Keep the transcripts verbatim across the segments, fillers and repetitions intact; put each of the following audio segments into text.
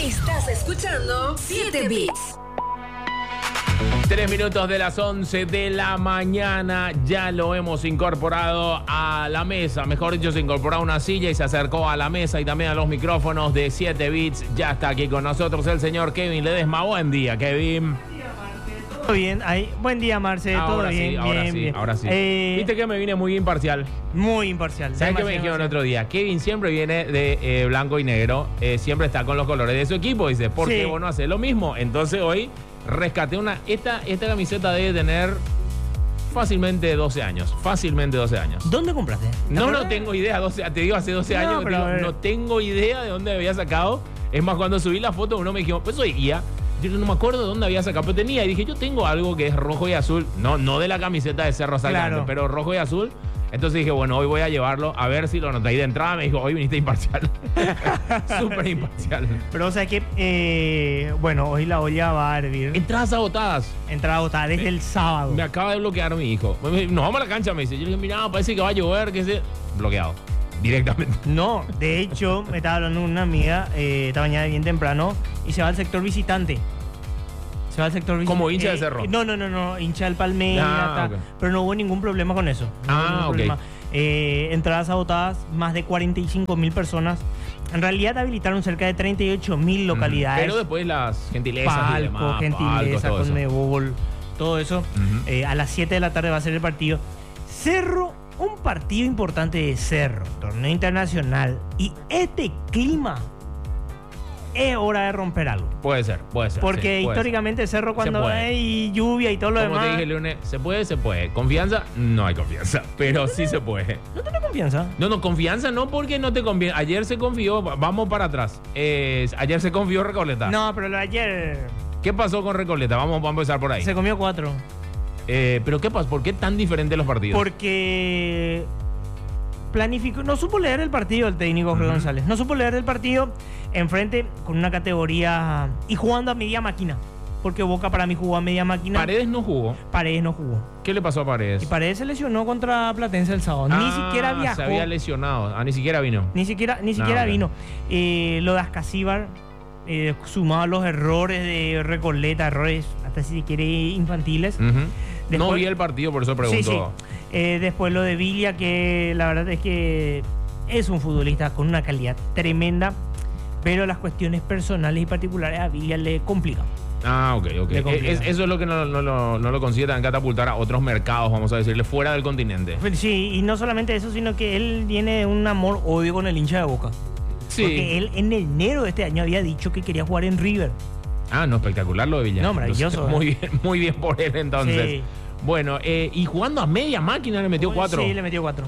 Estás escuchando siete Bits. Tres minutos de las once de la mañana, ya lo hemos incorporado a la mesa, mejor dicho, se incorporó a una silla y se acercó a la mesa y también a los micrófonos de siete Bits. Ya está aquí con nosotros el señor Kevin Ledesma. Buen día, Kevin. Todo bien, ahí. Buen día, Marce, Ahora todo sí, bien, ahora bien, sí, bien. ahora sí. Eh, Viste que me vine muy imparcial. Muy imparcial. ¿Sabes qué me dijeron el otro día? Kevin siempre viene de eh, blanco y negro, eh, siempre está con los colores de su equipo. Dice, ¿por qué Sí. vos no haces lo mismo? Entonces hoy rescaté una... Esta, esta camiseta debe tener fácilmente doce años. Fácilmente doce años. ¿Dónde compraste? No, no tengo idea. doce, te digo, hace doce No, años. pero Digo, a ver. no tengo idea de dónde había sacado. Es más, cuando subí la foto, uno me dijo, pues soy guía. Yo no me acuerdo de dónde había sacado, pero tenía. Y dije, yo tengo algo que es rojo y azul. No, no de la camiseta de Cerro Salgado, Claro. pero rojo y azul. Entonces dije, bueno, hoy voy a llevarlo a ver si lo noté. Y de entrada me dijo, hoy viniste imparcial. Súper imparcial. Pero o sea que, eh, bueno, hoy la olla va a hervir. Entradas agotadas. Entrada agotada desde el sábado. Me acaba de bloquear mi hijo. Me- me- Nos vamos a la cancha, me dice. Yo le dije, mira, parece que va a llover, que se... Bloqueado. Directamente. No, de hecho, me estaba hablando una amiga eh, esta mañana bien temprano y se va al sector visitante. Se va al sector visitante. Como hincha de Cerro. No, no, no, no, hincha del Palmeiras, Ah, ta, ok. pero no hubo ningún problema con eso. No hubo Ah, ningún ok. problema. Eh, entradas agotadas, más de cuarenta y cinco mil personas. En realidad habilitaron cerca de treinta y ocho mil localidades. Pero después las gentilezas y Palco, demás. gentileza, palcos, todo con eso. Nebol, todo eso. Ujú. Eh, a las siete de la tarde va a ser el partido. Cerro, un partido importante de Cerro, torneo internacional. Y este clima es hora de romper algo. Puede ser, puede ser. Porque sí, puede históricamente Cerro, cuando puede. hay lluvia y todo lo ser. Como demás. te dije el lunes, ¿se puede? Se puede. ¿Confianza? No hay confianza. Pero sí se puede. ¿No tenés confianza? No, no, confianza no porque no te conviene. Ayer se confió, vamos para atrás. Eh, ayer se confió Recoleta. No, pero lo de ayer ¿Qué pasó con Recoleta? Vamos, vamos a empezar por ahí. se comió cuatro. Eh, pero ¿qué pasó? ¿Por qué tan diferentes los partidos? Porque planificó, no supo leer el partido el técnico Jorge Ujú. González. No supo leer el partido enfrente con una categoría y jugando a media máquina. Porque Boca para mí jugó a media máquina. Paredes no jugó. Paredes no jugó. ¿Qué le pasó a Paredes? Y Paredes se lesionó contra Platense el sábado. ni Ah, siquiera viajó. Se había lesionado. Ah, ni siquiera vino. Ni siquiera, ni siquiera ok. vino. Eh, lo de Ascasíbar, eh, sumado a los errores de Recoleta, errores hasta si se quiere infantiles. Ujú. No Después- vi el partido, por eso Sí, pregunto. sí. Eh, después lo de Villa, que la verdad es que es un futbolista con una calidad tremenda, pero las cuestiones personales y particulares a Villa le complican. Ah, ok, ok. Le complica. Es- eso es lo que no, no, no, no lo consideran catapultar a otros mercados, vamos a decirle, fuera del continente. Sí, y no solamente eso, sino que él viene de un amor-odio con el hincha de Boca. Porque él en enero de este año había dicho que quería jugar en River. Ah, no, espectacular lo de Villar. No, maravilloso, Entonces, muy bien, muy bien por él entonces. Sí. Bueno, eh, y jugando a media máquina le metió cuatro. Sí, le metió cuatro.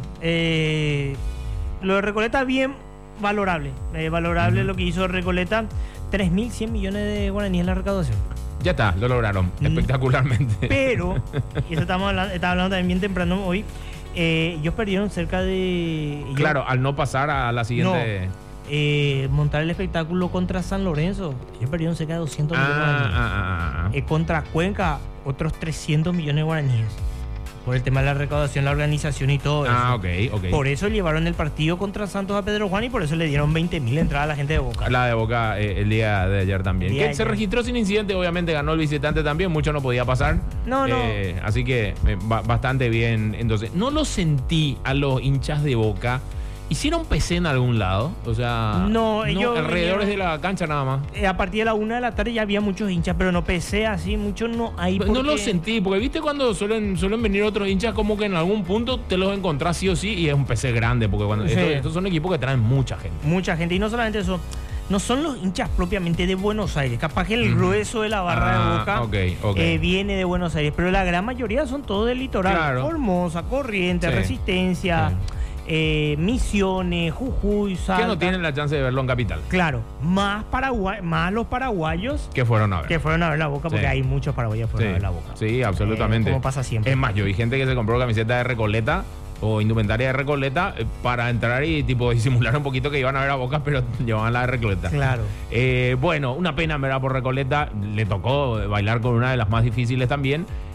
Eh, lo de Recoleta, bien valorable. Eh, valorable Ujú. lo que hizo Recoleta. tres mil cien millones de guaraníes en la recaudación. Ya está, lo lograron Mm. espectacularmente. Pero, y eso estamos hablando, estaba hablando también bien temprano hoy, eh, ellos perdieron cerca de... ellos- Claro, al no pasar a la siguiente. No. eh, montar el espectáculo contra San Lorenzo, ellos perdieron cerca de doscientos Ah, millones de guaraníes. ah, ah, ah. Eh, contra Cuenca, otros trescientos millones de guaraníes. Por el tema de la recaudación, la organización y todo Ah, eso. ok, ok. Por eso llevaron el partido contra Santos a Pedro Juan y por eso le dieron veinte mil entradas a la gente de Boca. La de Boca eh, el día de ayer también. El día Que de se ayer. registró sin incidente, obviamente ganó el visitante también, mucho no podía pasar. No, no. Eh, así que eh, ba- bastante bien. Entonces, no lo sentí a los hinchas de Boca. ¿Hicieron P C en algún lado? O sea, No, ellos alrededor vinieron- de la cancha nada más. Eh, a partir de la una de la tarde ya había muchos hinchas, pero no pesé así, muchos no hay. No porque- lo sentí, porque viste cuando suelen, suelen venir otros hinchas como que en algún punto te los encontrás sí o sí y es un P C grande, porque cuando Sí. estos, estos son equipos que traen mucha gente. Mucha gente, y no solamente eso, no son los hinchas propiamente de Buenos Aires, capaz que el Ujú. grueso de la barra Ah, de Boca ok, ok. eh, viene de Buenos Aires, pero la gran mayoría son todos del litoral. Claro. Formosa, Corrientes, Sí. Resistencia, Sí. eh, Misiones, Jujuy, Salta. Que no tienen la chance de verlo en Capital. Claro, más, Paraguay, más los paraguayos Que fueron a ver. que fueron a ver la Boca, porque Sí. hay muchos paraguayos que fueron a ver la Boca. Sí, absolutamente. Eh, como pasa siempre. Es más, yo vi gente que se compró camiseta de Recoleta o indumentaria de Recoleta eh, para entrar y tipo disimular un poquito que iban a ver a Boca, pero llevaban la de Recoleta. Claro. Eh, bueno, una pena, en verdad, por Recoleta. Le tocó bailar con una de las más difíciles también.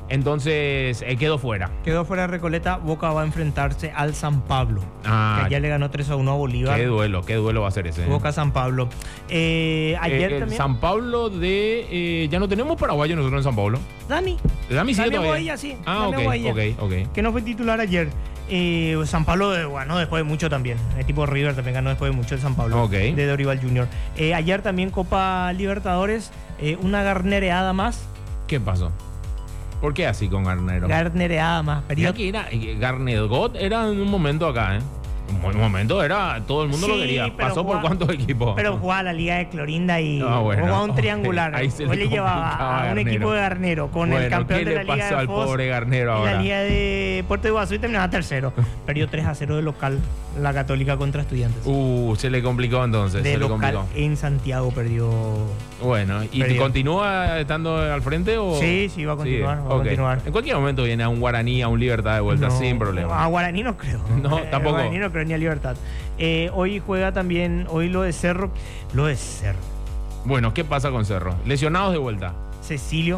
Entonces eh, quedó fuera. Quedó fuera de Recoleta. Boca va a enfrentarse al San Pablo. Ah, que ayer le ganó tres a uno a Bolívar. Qué duelo, qué duelo va a ser ese. Boca San Pablo. Eh, ayer Eh, el también. San Pablo de... eh, ya no tenemos paraguayo nosotros en San Pablo. Dani. Dami sigue Dani todavía. Boella, sí. Ah, Dani ok, Boella, ok, ok. que no fue titular ayer. Eh, San Pablo, eh, bueno, después de mucho también. El tipo River también ganó después de mucho el San Pablo. Ok. De Dorival junior Eh, ayer también Copa Libertadores. Eh, una garnereada más. ¿Qué pasó? ¿Por qué así con Garnero? Garnereada más. Mira Periodo. que era, eh, Garnegot era en un momento acá, ¿eh? En un momento era, todo el mundo Sí, lo quería. pero ¿Pasó jugaba- por cuántos equipos? Pero jugaba la Liga de Clorinda y Ah, bueno, jugaba un ok. triangular. Ahí se Hoy le le llevaba complicaba a a un Garnero. equipo de Garnero con el Bueno, campeón ¿qué de le la Liga pasó de al Foz pobre Garnero y ahora? la Liga de Puerto Iguazú y terminaba tercero. Perdió tres a cero de local la Católica contra Estudiantes. Uh, se le complicó entonces. de se le local complicó. en Santiago perdió. Bueno, ¿y Perdió. continúa estando al frente o...? Sí, sí, va a continuar, va a ok. continuar. En cualquier momento viene a un Guaraní, a un Libertad de vuelta, No, sin problema. A Guaraní no creo. No, Eh, tampoco. A Guaraní no creo ni a Libertad. Eh, hoy juega también, hoy lo de Cerro. Lo de Cerro. Bueno, ¿qué pasa con Cerro? Lesionados de vuelta. Cecilio,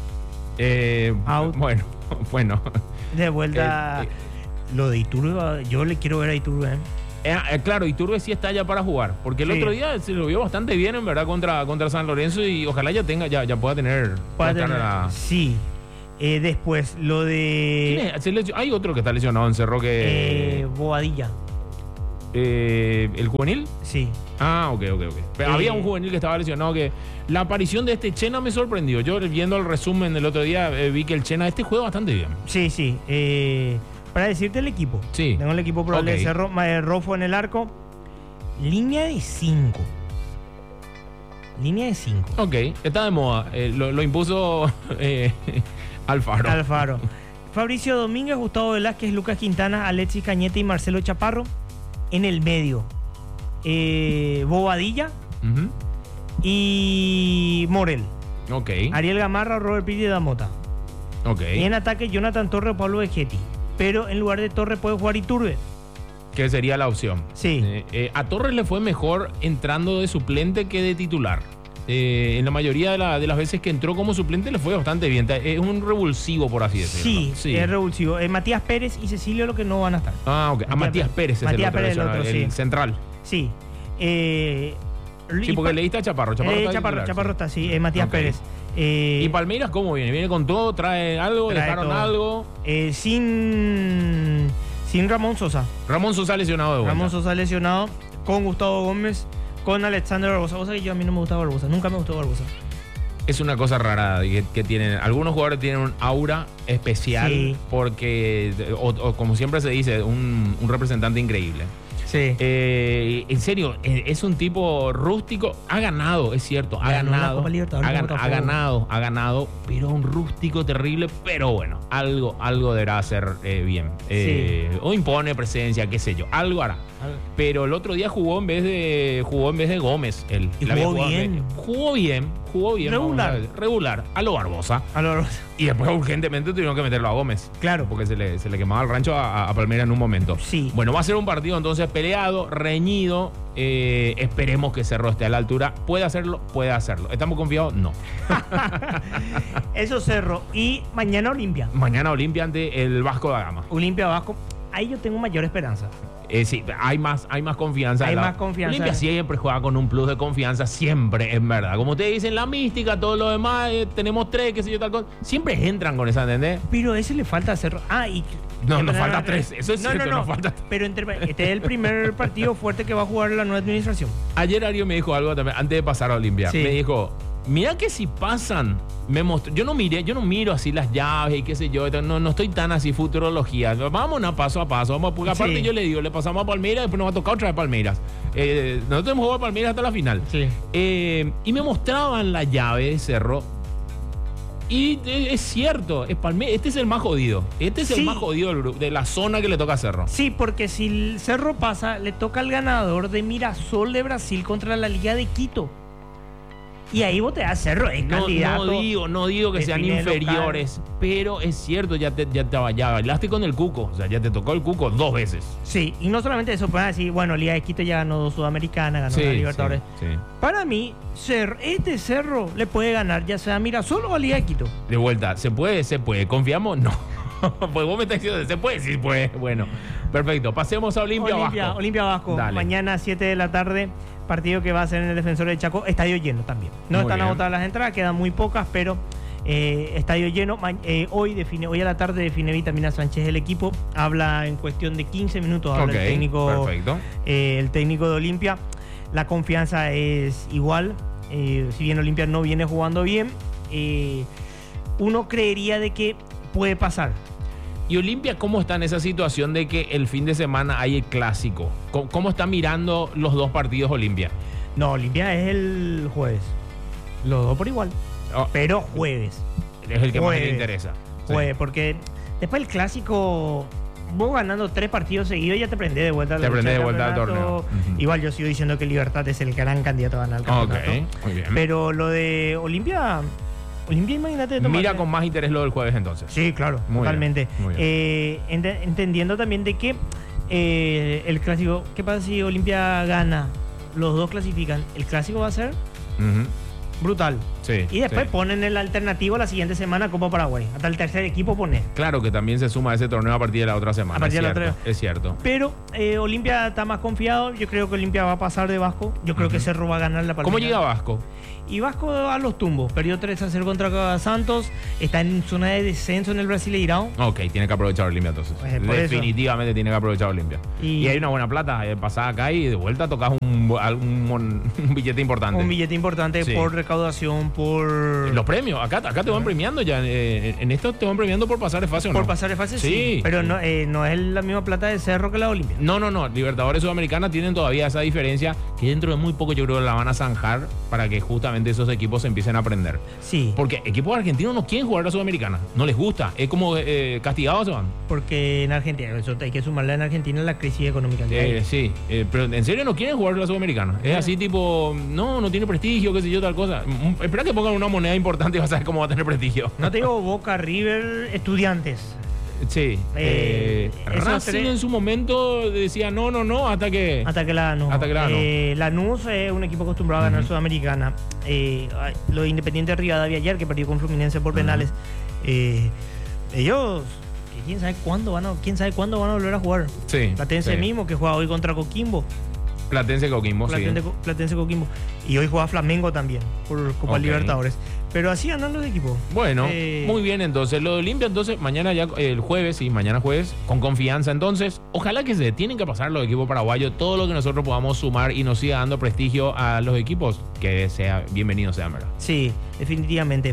Eh, Out. Bueno, bueno. de vuelta. Eh, eh. Lo de Iturbe, yo le quiero ver a Iturbe. ¿eh? Eh, eh, claro, Iturbe sí está ya para jugar. Porque el Sí. otro día se lo vio bastante bien, en verdad, contra, contra San Lorenzo. Y ojalá ya tenga, ya, ya pueda tener. Puede pueda estar tener- a la- Sí. Eh, después, lo ¿Quién de es? Se lesio- Hay otro que está lesionado en Cerro que. eh, Boadilla. eh, ¿El juvenil? Sí. Ah, ok, ok, ok. Pero Eh. había un juvenil que estaba lesionado que la aparición de este Chena me sorprendió. Yo viendo el resumen del otro día eh, vi que el Chena este juega bastante bien. Sí, sí. Eh, para decirte el equipo. Sí. Tengo el equipo probable Ok. de Cerro. Ma- eh, Rofo en el arco. Línea de cinco. Línea de cinco. Ok, está de moda. Eh, lo, lo impuso eh, Alfaro. Alfaro. Fabricio Domínguez, Gustavo Velázquez, Lucas Quintana, Alexis Cañete y Marcelo Chaparro. En el medio. Eh, Bobadilla Ujú. y Morel. Ok, Ariel Gamarra, Robert Piri y Damota. ok. Y en ataque, Jonathan Torre o Pablo Vegetti. Pero en lugar de Torre puede jugar Iturbe. Que sería la opción. Sí. Eh, eh, a Torres le fue mejor entrando de suplente que de titular. Eh, en la mayoría de, la- de las veces que entró como suplente le fue bastante bien. Es un revulsivo, por así decirlo. Sí, es revulsivo. Eh, Matías Pérez y Cecilio lo que no van a estar. Ah, ok. A Matías Pérez es Matías el otro, Pérez, el lesionado, otro, el sí. central. Sí. Eh, Sí, y porque Pa- leíste a Chaparro. Chaparro, eh, está Chaparro, titular, Chaparro sí. está, sí. eh, Matías Ok. Pérez. Eh, ¿Y Palmeiras cómo viene? ¿Viene con todo? ¿Trae algo? Trae ¿Dejaron todo. algo? eh, sin, sin Ramón Sosa. Ramón Sosa lesionado de vuelta. Ramón Sosa lesionado. Con Gustavo Gómez. Con Alexander Barbosa. Vos sabés que yo a mí no me gustaba Barbosa. Nunca me gustó Barbosa. Es una cosa rara que, que tienen. Algunos jugadores tienen un aura especial Sí. porque, o, o como siempre se dice, un, un representante increíble. Sí. Eh, en serio, eh, es un tipo rústico. Ha ganado, es cierto, ha Ganó la ganado. Copa Libertadores Ha, gan- con ha Botafogo. ganado, ha ganado, pero un rústico terrible. Pero bueno, algo, algo deberá hacer eh, bien. Eh, O impone presencia, qué sé yo, algo hará. Pero el otro día jugó en vez de jugó en vez de Gómez. Él. Y Le había jugó jugado en bien. vez- Jugó bien, jugó bien. vamos Regular. a ver, regular, a lo Barbosa. A lo Barbosa. Y después urgentemente tuvieron que meterlo a Gómez. Claro. Porque se le, se le quemaba el rancho a, a Palmeiras en un momento. Sí. Bueno, va a ser un partido entonces peleado, reñido. Eh, esperemos que Cerro esté a la altura. ¿Puede hacerlo? Puede hacerlo. ¿Estamos confiados? No. Eso Cerro. Y mañana Olimpia. Mañana Olimpia ante el Vasco da Gama. Olimpia Vasco. Ahí yo tengo mayor esperanza. Eh, sí, hay más, hay más confianza. Hay La- más confianza. Olimpia siempre juega con un plus de confianza, siempre, en verdad. Como ustedes dicen, la mística, todo lo demás, eh, tenemos tres, qué sé yo, tal cosa. Siempre entran con esa, ¿entendés? Pero ese le falta Cerro. Ah, y. No, nos eh, falta tres. Eso es no, cierto, no, no. nos falta- Pero entre, este es el primer partido fuerte que va a jugar la nueva administración. Ayer Ario me dijo algo también, antes de pasar a Olimpia. Sí. Me dijo, mira que si pasan, me mostró, yo no miré, yo no miro así las llaves y qué sé yo, no, no estoy tan así futurología. Vamos a paso a paso, vamos a, porque aparte Sí. yo le digo, le pasamos a Palmeiras, después nos va a tocar otra vez Palmeiras. Eh, nosotros hemos jugado a Palmeiras hasta la final. Sí. Eh, y me mostraban la llave de Cerro. Y eh, es cierto, es Palme- este es el más jodido. Este es Sí. el más jodido del grupo, de la zona que le toca a Cerro. Sí, porque si el Cerro pasa, le toca al ganador de Mirasol de Brasil contra la Liga de Quito. Y ahí vos te das Cerro, es No, candidato. no digo, no digo que sean define inferiores, local. pero es cierto, ya te, ya te ya bailaste con el Cuco, o sea, ya te tocó el Cuco dos veces. Sí, y no solamente eso, pueden decir, bueno, Liga de Quito ya ganó dos Sudamericanas, ganó Sí, la Libertadores. sí, sí. Para mí, Cerro, este Cerro le puede ganar ya sea a Mirasol o a Liga de Quito. De vuelta, ¿se puede? ¿Se puede? ¿Confiamos? No. Pues vos me estás diciendo, ¿se puede? Sí, puede. Bueno, perfecto. Pasemos a Olimpia Olimpia, Vasco. Olimpia Vasco. Dale. Mañana a siete de la tarde, partido que va a ser en el Defensor del Chaco. Estadio lleno también. No Muy están bien. agotadas las entradas, quedan muy pocas, pero eh, estadio lleno. Ma- eh, hoy, define, hoy a la tarde define Vitamina Sánchez el equipo. Habla en cuestión de quince minutos. Habla Ok, el técnico, perfecto. eh, el técnico de Olimpia. La confianza es igual. Eh, si bien Olimpia no viene jugando bien, eh, uno creería de que puede pasar. ¿Y Olimpia cómo está en esa situación de que el fin de semana hay el clásico? ¿Cómo, cómo está mirando los dos partidos Olimpia? No, Olimpia es el jueves. Los dos por igual. Oh, Pero jueves. es el que más jueves. le interesa. Sí. Jueves, porque después el clásico, vos ganando tres partidos seguidos ya te prendés de vuelta al Te prendés de vuelta al campeonato. torneo. Ujú. Igual yo sigo diciendo que Libertad es el gran candidato a ganar el Ok, campeonato. muy bien. Pero lo de Olimpia, Olimpia imagínate. tomate- Mira con más interés lo del jueves entonces. Sí, claro, Muy totalmente. bien, muy bien. Eh, ente- entendiendo también de que eh, el clásico, ¿qué pasa si Olimpia gana? Los dos clasifican. El clásico va a ser Ujú. brutal. Sí, Y después sí. ponen el alternativo la siguiente semana Copa Paraguay. Hasta el tercer equipo pone. Claro que también se suma a ese torneo a partir de la otra semana. A partir es de la cierto, otra- Es cierto. Pero eh, Olimpia está más confiado. Yo creo que Olimpia va a pasar de Vasco. Yo creo Ujú. que Cerro va a ganar la partida. ¿Cómo llega Vasco? Y Vasco a los tumbos. Perdió tres a cero contra Santos. Está en zona de descenso en el Brasileirão. Ok, tiene que aprovechar Olimpia entonces. Eh, por eso. Definitivamente tiene que aprovechar Olimpia. Y, Y- hay una buena plata. eh, Pasada acá y de vuelta tocas un, un, mon- un billete importante. Un billete importante Sí. por recaudación, por... Los premios, acá, acá te van premiando ya. eh, en esto te van premiando por pasar es fácil, ¿o Por no? pasar es fácil, sí. Sí. Pero no, eh, no es la misma plata de Cerro que la de Olimpia. No, no, no. Libertadores Sudamericana tienen todavía esa diferencia que dentro de muy poco yo creo que la van a zanjar para que justamente esos equipos se empiecen a aprender. Sí. Porque equipos argentinos no quieren jugar a la Sudamericana. No les gusta. Es como eh, castigados se van. Porque en Argentina, eso hay que sumarle en Argentina la crisis económica que hay. Eh, sí, eh, pero en serio no quieren jugar la Sudamericana. Es así tipo, no, no tiene prestigio, qué sé yo, tal cosa. Mm, Espera que pongan una moneda importante y vas a ver cómo va a tener prestigio. No te digo Boca, River, Estudiantes. Sí. Eh, Eh, esos Racing tres- en su momento decía no, no, no, hasta que... Hasta que la Lanús. Hasta que la Lanús. Eh, Lanús es un equipo acostumbrado a ganar Ujú. Sudamericana. Eh, ay, lo de Independiente Rivadavia ayer, que perdió con Fluminense por Ujú. penales. Eh, ellos, que quién sabe cuándo van a, quién sabe cuándo van a volver a jugar. Sí. Platense sí. mismo, que juega hoy contra Coquimbo. Platense Coquimbo, sí. Platense, Co- Platense Coquimbo. Y hoy juega Flamengo también, por Copa Ok. Libertadores. Pero así andan los equipos. Bueno, Eh, muy bien entonces. Lo de Olimpia entonces, mañana ya, eh, el jueves, sí, mañana jueves, con confianza entonces. Ojalá que se tienen que pasar los equipos paraguayos, todo lo que nosotros podamos sumar y nos siga dando prestigio a los equipos, que sea bienvenido sean, ¿verdad? Sí, definitivamente.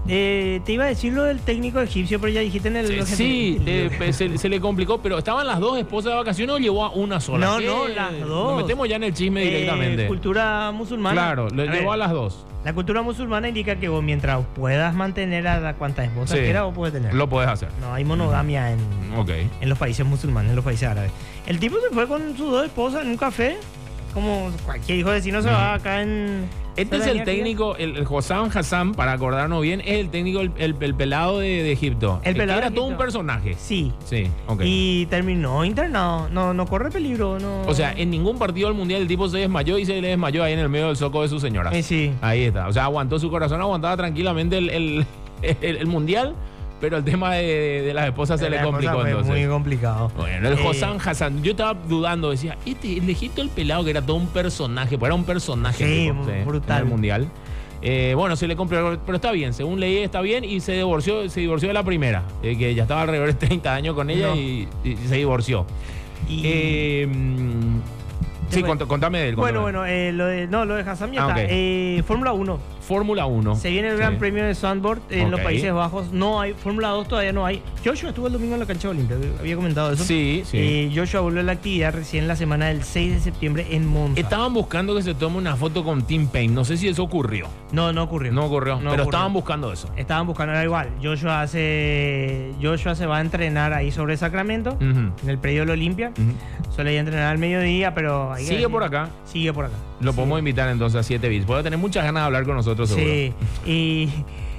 Eh, te iba a decir lo del técnico egipcio, pero ya dijiste en el... Sí, sí, eh, se, se le complicó, pero estaban las dos esposas de vacaciones o llevó a una sola. No, ¿Qué? no, las dos. Nos metemos ya en el chisme Eh, directamente. cultura musulmana. Claro, le A llevó ver, a las dos. La cultura musulmana indica que vos, mientras puedas mantener a la cuantas esposas Sí. quieras, vos puedes tener. Lo puedes hacer. No hay monogamia en, Ok. en los países musulmanes, en los países árabes. El tipo se fue con sus dos esposas en un café, como cualquier hijo de vecino se Ujú. va acá en... Este es el técnico, el, el Hossam Hassan, para acordarnos bien, es el técnico, el, el- el pelado de, de Egipto. El que pelado era de todo un Egipto. personaje. Sí. Sí, ok. Y terminó internado. No, no corre peligro. No. O sea, en ningún partido del mundial el tipo se desmayó y se le desmayó ahí en el medio del zoco de su señora. Eh, sí. Ahí está. O sea, aguantó su corazón, aguantaba tranquilamente el, el, el- el mundial, pero el tema de, de las esposas se La le cosa complicó fue entonces. muy complicado. Bueno, el Eh, Hossam Hassan, yo estaba dudando, decía, este, el de Egipto, el pelado, que era todo un personaje, pues era un personaje Sí, tipo, brutal. en el mundial. Eh, bueno, se le complicó, pero está bien, según leí está bien y se divorció, se divorció de la primera, eh, que ya estaba alrededor de treinta años con ella No. y, y se divorció. Y- Eh, mm, sí, Bueno. cont- contame de él. Bueno, contame. bueno, eh, lo de, no, lo de Hassam ya Ah, está. ok. Eh, Fórmula uno. Fórmula uno. Se viene el Gran Sí. Premio de Sandboard en los Ok. Países Bajos. No hay Fórmula dos, todavía no hay. Joshua estuvo el domingo en la cancha Olimpia, había comentado eso. Sí, sí. Eh, Joshua volvió a la actividad recién la semana del seis de septiembre en Monza. Estaban buscando que se tome una foto con Tim Payne. No sé si eso ocurrió. No, no ocurrió. No ocurrió, No pero ocurrió. estaban buscando eso. Estaban buscando, era igual. Joshua hace. Joshua se va a entrenar ahí sobre Sacramento, Ujú. en el predio de la Olimpia. Ujú. Suele ir a entrenar al mediodía, pero. hay que Sigue decir- por acá. Sigue por acá. Lo Sí. podemos invitar entonces a siete bits. Puede tener muchas ganas de hablar con nosotros. nosotros seguro. Sí, y,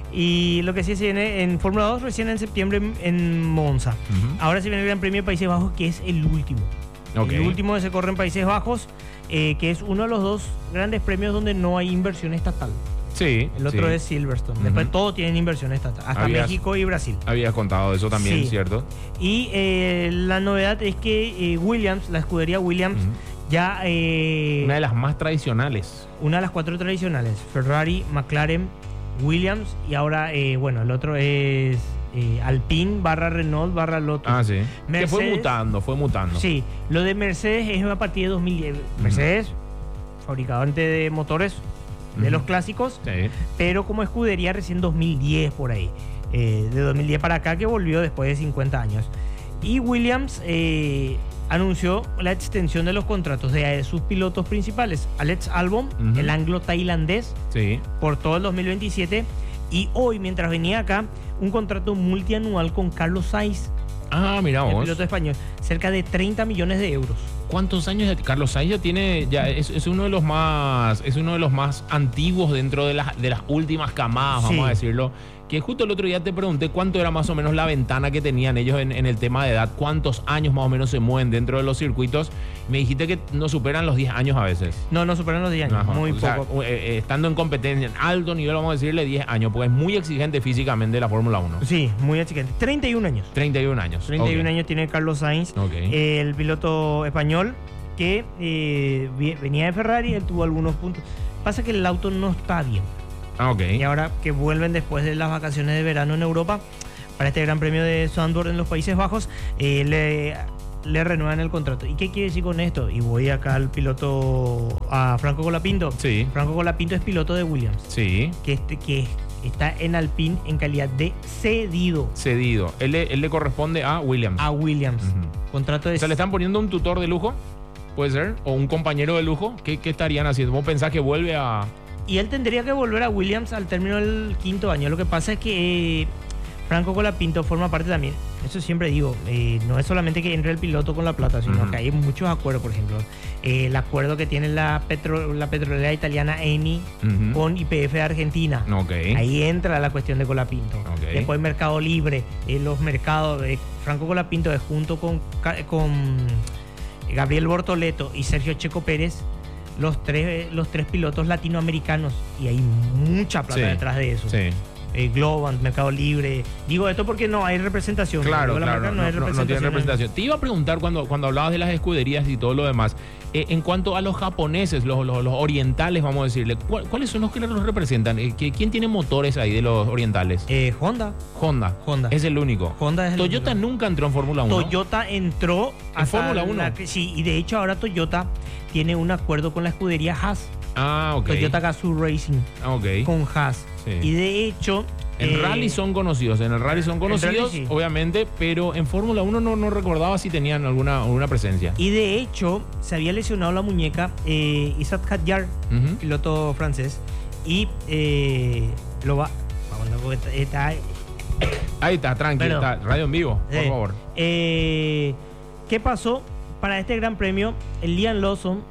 y lo que sí se viene en Fórmula dos recién en septiembre en, en Monza. Ujú. Ahora se viene el Gran Premio de Países Bajos, que es el último. Ok. El último que se corre en Países Bajos, eh, que es uno de los dos grandes premios donde no hay inversión estatal. Sí. El otro sí. es Silverstone. Después Ujú. todos tienen inversión estatal, hasta Habías- México y Brasil. Habías contado eso también, Sí. ¿cierto? Y eh, la novedad es que eh, Williams, la escudería Williams, Ujú. ya eh, Una de las más tradicionales. una de las cuatro tradicionales, Ferrari, McLaren, Williams y ahora, eh, bueno, el otro es eh, Alpine barra Renault barra Lotus. Ah, sí. Que fue Mercedes- mutando, fue mutando. Sí, lo de Mercedes es a partir de dos mil diez. Mercedes, fabricante de motores de Ujú. los clásicos, Sí. pero como escudería recién dos mil diez por ahí. Eh, de dos mil diez para acá que volvió después de cincuenta años. Y Williams eh, anunció la extensión de los contratos de sus pilotos principales, Alex Albon, Ujú. el anglo-tailandés, Sí. por todo el dos mil veintisiete. Y hoy, mientras venía acá, un contrato multianual con Carlos Sainz, Ah, mira el vos. piloto español, cerca de treinta millones de euros. ¿Cuántos años ya- Carlos Sainz ya tiene? Ya es, es uno de los más, es uno de los más antiguos dentro de las, de las últimas camadas, Sí. vamos a decirlo. Que justo el otro día te pregunté cuánto era más o menos la ventana que tenían ellos en, en el tema de edad, cuántos años más o menos se mueven dentro de los circuitos. Me dijiste que no superan los diez años a veces. No, no superan los diez años, Ajá. muy O sea, poco. eh, eh, estando en competencia en alto nivel, vamos a decirle diez años, porque es muy exigente físicamente la Fórmula uno. Sí, muy exigente. treinta y un años. treinta y un años. treinta y un Ok. años tiene Carlos Sainz, Ok. eh, el piloto español que eh, vi- venía de Ferrari, él tuvo algunos puntos. Pasa que el auto no está bien. Ah, ok. Y ahora que vuelven después de las vacaciones de verano en Europa, para este Gran Premio de Zandvoort en los Países Bajos, eh, le, le renuevan el contrato. ¿Y qué quiere decir con esto? Y voy acá al piloto, a Franco Colapinto. Sí. Franco Colapinto es piloto de Williams, Sí. que, este, que está en Alpine en calidad de cedido Cedido. Él, le- él le corresponde a Williams. a Williams. Ujú. Contrato de O sea, le están poniendo un tutor de lujo, puede ser, o un compañero de lujo. ¿Qué, qué estarían haciendo? ¿Vos pensás que vuelve a...? Y él tendría que volver a Williams al término del quinto año. Lo que pasa es que eh, Franco Colapinto forma parte también. Eso siempre digo, eh, no es solamente que entre el piloto con la plata, sino Ujú. que hay muchos acuerdos. Por ejemplo, eh, el acuerdo que tiene la, petro- la petrolera italiana Eni Ujú. con Y P F de Argentina. Ok. Ahí entra la cuestión de Colapinto. Ok. Después Mercado Libre, eh, los mercados, eh, Franco Colapinto es junto con, Ca- con Gabriel Bortoleto y Sergio Checo Pérez, los tres, los tres pilotos latinoamericanos. Y hay mucha plata Sí, detrás de eso. Sí. Eh, Globant, Mercado Libre. Digo esto porque no hay representación. Claro, Digo, la claro, marca no, hay no- no tiene representación. Te iba a preguntar cuando, cuando hablabas de las escuderías y todo lo demás, eh, en cuanto a los japoneses, los, los- los orientales, vamos a decirle, ¿cuál- ¿cuáles son los que los representan? Eh, ¿qui- ¿Quién tiene motores ahí de los orientales? Eh, Honda. Honda. Honda. Es el único. Honda es el Toyota único. nunca entró en Fórmula uno. Toyota entró ¿En Fórmula uno? la- sí, y de hecho ahora Toyota tiene un acuerdo con la escudería Haas. Ah, ok. Toyota Gazoo Racing Ah, ok. con Haas. Sí. Y de hecho. En eh, rally son conocidos, en el rally son en rally conocidos, sí. obviamente, pero en Fórmula uno no, no recordaba si tenían alguna, alguna presencia. Y de hecho, se había lesionado la muñeca eh, Isaac Hadjar, Ujú. piloto francés, y eh, lo va. Vamos, no, está, está- Ahí está, tranquilo, Perdón. está, radio en vivo, por eh, favor. eh, ¿Qué pasó? Para este gran premio, el Liam Lawson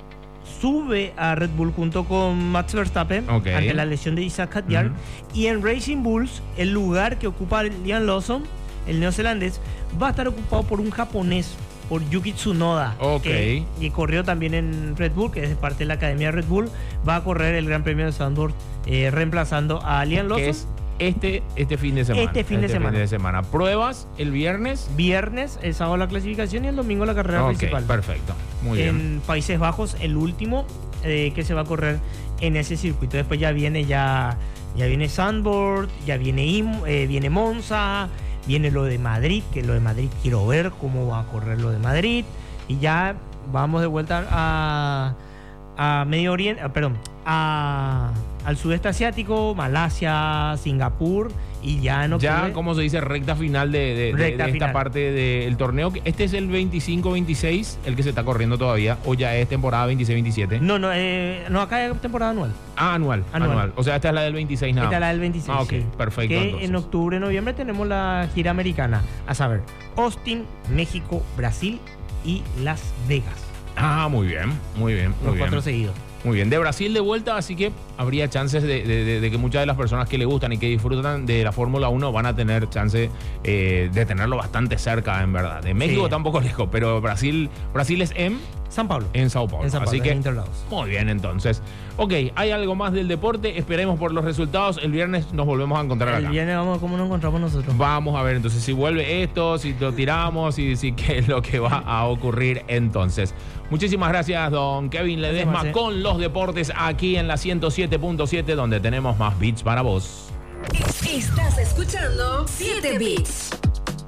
sube a Red Bull junto con Max Verstappen Ok. ante la lesión de Isaac Hadjar. Ujú. Y en Racing Bulls, el lugar que ocupa Liam Lawson, el neozelandés, va a estar ocupado por un japonés, por Yuki Tsunoda, Ok. que y corrió también en Red Bull, que es parte de la academia Red Bull. Va a correr el Gran Premio de Zandvoort eh, reemplazando a Liam Lawson. Que es este, este fin de semana. Este fin de semana. semana. Pruebas el viernes. Viernes, el sábado la clasificación y el domingo la carrera Ok, principal. perfecto. Muy bien. En Países Bajos, el último eh, que se va a correr en ese circuito. Después ya viene ya, ya viene Zandvoort, ya viene, Im- eh, viene Monza, viene lo de Madrid, que lo de Madrid quiero ver cómo va a correr lo de Madrid. Y ya vamos de vuelta a, a Medio Oriente, ah, perdón, a, al sudeste asiático, Malasia, Singapur y ya en octubre. Ya, como se dice, recta final de, de- de- Recta de esta final. parte del torneo. Este es el veinticinco veintiséis, el que se está corriendo todavía, o ya es temporada veintiséis veintisiete. No, no, eh, no, acá hay temporada anual. Ah, anual, anual. Anual. O sea, esta es la del veintiséis nada Esta es la más. del veintiséis. Ah, ok, sí. perfecto, Que entonces. en octubre, noviembre tenemos la gira americana. A saber, Austin, México, Brasil y Las Vegas. Ah, muy bien, muy bien, muy Los bien. cuatro seguidos. Muy bien, de Brasil de vuelta, así que habría chances de, de, de, de que muchas de las personas que le gustan y que disfrutan de la Fórmula uno van a tener chance eh, de tenerlo bastante cerca, en verdad. De México Sí. tampoco lejos, pero Brasil, Brasil es en... San Pablo. En Sao Paulo. En San Pablo, Así que, en Interlagos. muy bien, entonces. Ok, hay algo más del deporte. Esperemos por los resultados. El viernes nos volvemos a encontrar El acá. viernes vamos a ver cómo nos encontramos nosotros. Vamos a ver entonces si vuelve esto, si lo tiramos y si qué es lo que va a ocurrir entonces. Muchísimas gracias, don Kevin Ledesma, Gracias, con los deportes aquí en la ciento siete punto siete, donde tenemos más beats para vos. Estás escuchando siete Bits.